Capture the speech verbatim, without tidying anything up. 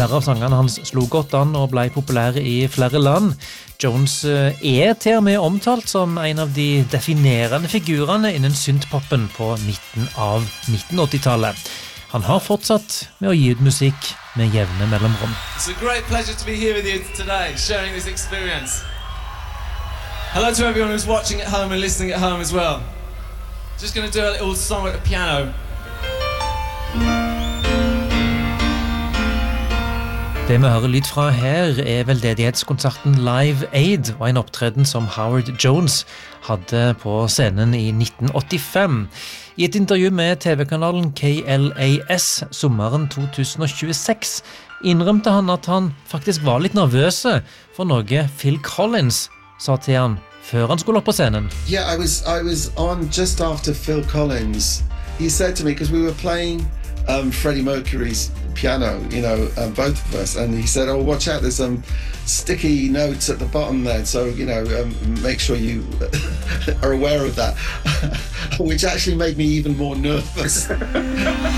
Flere av sangene hans slo godt an og ble populære i flere land. Jones er til og med omtalt som en av de definerende figurene innen synthpoppen på midten av nittenåttitallet. Han har fortsatt med å gi ut musikk med jevne mellomrom. It's a great pleasure to be here with you today, sharing this experience. Hello to everyone who's watching at home and listening at home as well. Just going to do a little song at the piano. Det vi hører lyd fra her er veldedighetskonserten Live Aid og en opptreden som Howard Jones hadde på scenen i nitten åttifem. I et intervju med T V-kanalen K L A S sommeren to tusen tjueseks innrømte han at han faktisk var litt nervøse for noe Phil Collins sa til han før han skulle opp på scenen. Yeah, I was I was on just after Phil Collins. He said to me, because we were playing um, Freddie Mercury's piano, you know, um, both of us, and he said, oh, watch out, there's some sticky notes at the bottom there, so, you know, um, make sure you are aware of that, which actually made me even more nervous.